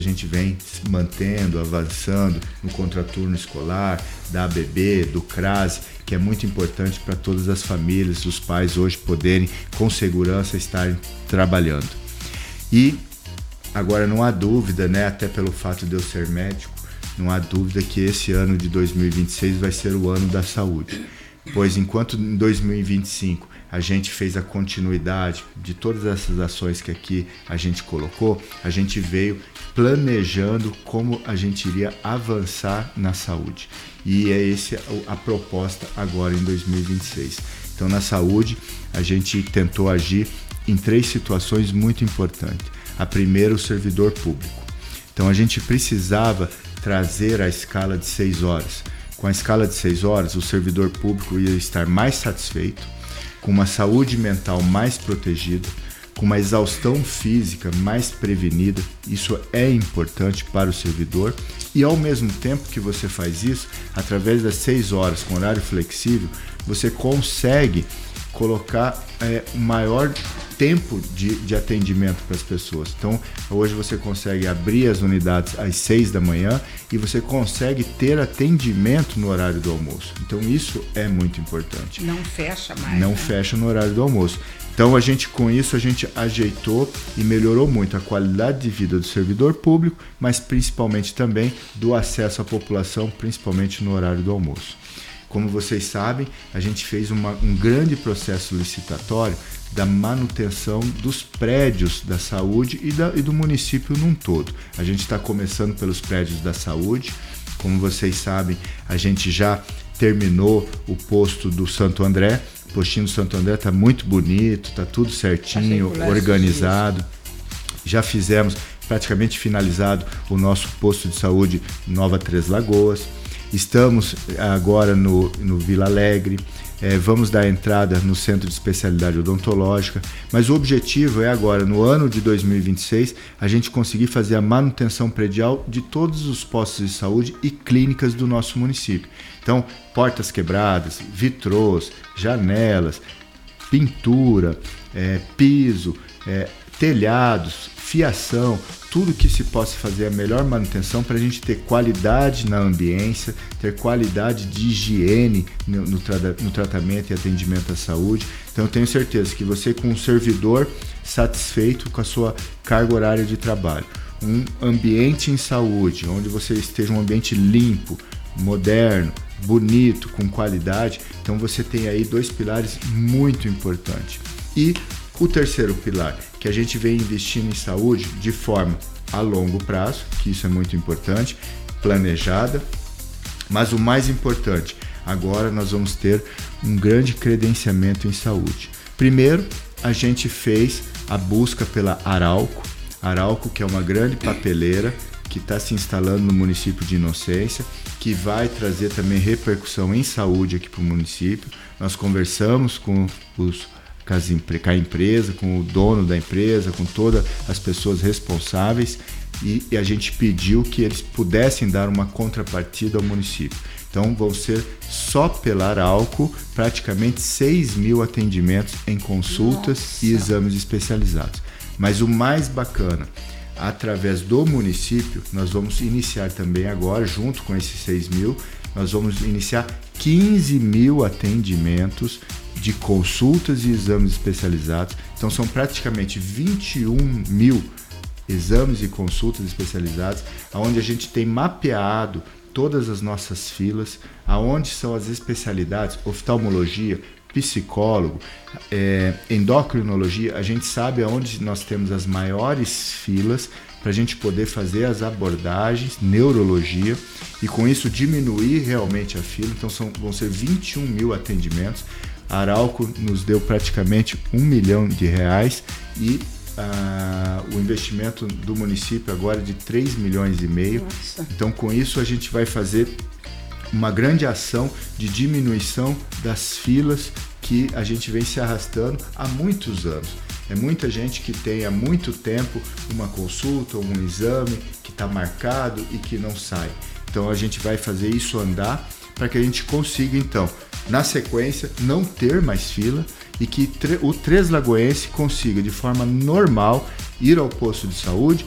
A gente vem mantendo, avançando no contraturno escolar, da ABB, do CRAS, que é muito importante para todas as famílias, os pais hoje poderem, com segurança, estarem trabalhando. E agora não há dúvida, né, até pelo fato de eu ser médico, não há dúvida que esse ano de 2026 vai ser o ano da saúde. Pois enquanto em 2025 a gente fez a continuidade de todas essas ações que aqui a gente colocou, a gente veio planejando como a gente iria avançar na saúde. E é essa a proposta agora em 2026. Então, na saúde, a gente tentou agir em 3 situações muito importantes. A primeira, o servidor público. Então, a gente precisava trazer a escala de 6 horas. Com a escala de 6 horas, o servidor público ia estar mais satisfeito, com uma saúde mental mais protegida, com uma exaustão física mais prevenida. Isso é importante para o servidor. E ao mesmo tempo que você faz isso, através das 6 horas com horário flexível, você consegue colocar um maior tempo de atendimento para as pessoas. Então, hoje você consegue abrir as unidades às 6 da manhã e você consegue ter atendimento no horário do almoço. Então, isso é muito importante. Não fecha mais. Não fecha no horário do almoço. Então, com isso, a gente ajeitou e melhorou muito a qualidade de vida do servidor público, mas principalmente também do acesso à população, principalmente no horário do almoço. Como vocês sabem, a gente fez um grande processo licitatório da manutenção dos prédios da saúde e do município num todo. A gente está começando pelos prédios da saúde. Como vocês sabem, a gente já terminou o posto do Santo André. O postinho do Santo André está muito bonito, está tudo certinho, organizado. Já fizemos, praticamente finalizado, o nosso posto de saúde Nova Três Lagoas. Estamos agora no Vila Alegre, vamos dar entrada no Centro de Especialidade Odontológica, mas o objetivo é agora, no ano de 2026, a gente conseguir fazer a manutenção predial de todos os postos de saúde e clínicas do nosso município. Então, portas quebradas, vitrôs, janelas, pintura, piso, telhados, fiação, tudo que se possa fazer a melhor manutenção para a gente ter qualidade na ambiência, ter qualidade de higiene no tratamento e atendimento à saúde. Então eu tenho certeza que você, com um servidor satisfeito com a sua carga horária de trabalho, um ambiente em saúde, onde você esteja um ambiente limpo, moderno, bonito, com qualidade, então você tem aí 2 pilares muito importantes. E o terceiro pilar, que a gente vem investindo em saúde de forma a longo prazo, que isso é muito importante, planejada, mas o mais importante, agora nós vamos ter um grande credenciamento em saúde. Primeiro, a gente fez a busca pela Arauco, que é uma grande papeleira que está se instalando no município de Inocência, que vai trazer também repercussão em saúde aqui para o município. Nós conversamos com a empresa, com o dono da empresa, com todas as pessoas responsáveis e a gente pediu que eles pudessem dar uma contrapartida ao município. Então vão ser só pela Arauco praticamente 6.000 atendimentos em consultas e exames especializados. Mas o mais bacana, através do município, nós vamos iniciar também agora, junto com esses 6.000, nós vamos iniciar 15.000 atendimentos de consultas e exames especializados. Então são praticamente 21.000 exames e consultas especializadas, onde a gente tem mapeado todas as nossas filas, aonde são as especialidades, oftalmologia, psicólogo, endocrinologia. A gente sabe aonde nós temos as maiores filas para a gente poder fazer as abordagens, neurologia, e com isso diminuir realmente a fila. Então vão ser 21.000 atendimentos. A Arauco nos deu praticamente R$1 milhão e o investimento do município agora é de 3,5 milhões. Nossa. Então com isso a gente vai fazer uma grande ação de diminuição das filas que a gente vem se arrastando há muitos anos. É muita gente que tem há muito tempo uma consulta ou um exame que está marcado e que não sai. Então a gente vai fazer isso andar para que a gente consiga, então, na sequência, não ter mais fila e que o Três Lagoense consiga, de forma normal, ir ao posto de saúde